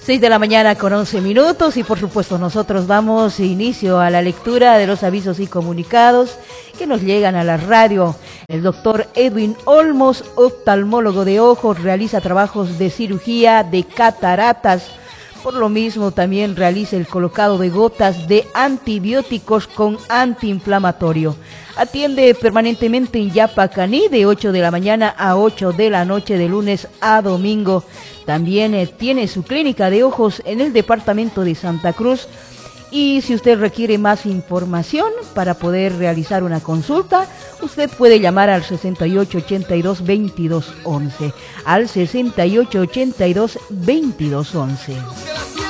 6 de la mañana con 11 minutos y por supuesto nosotros damos inicio a la lectura de los avisos y comunicados que nos llegan a la radio. El doctor Edwin Olmos, oftalmólogo de ojos, realiza trabajos de cirugía de cataratas. Por lo mismo también realiza el colocado de gotas de antibióticos con antiinflamatorio. Atiende permanentemente en Yapacaní de 8 de la mañana a 8 de la noche de lunes a domingo. También tiene su clínica de ojos en el departamento de Santa Cruz. Y si usted requiere más información para poder realizar una consulta, usted puede llamar al 6882-2211, al 6882-2211.